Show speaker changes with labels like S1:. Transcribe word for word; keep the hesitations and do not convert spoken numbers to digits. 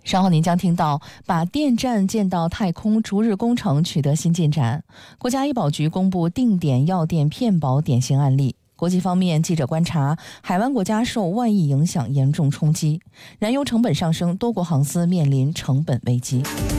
S1: 稍后您将听到把电站建到太空逐日工程取得新进展，国家医保局公布定点药店骗保典型案例。国际方面，记者观察，海湾国家受外溢影响严重冲击，燃油成本上升，多国航司面临成本危机。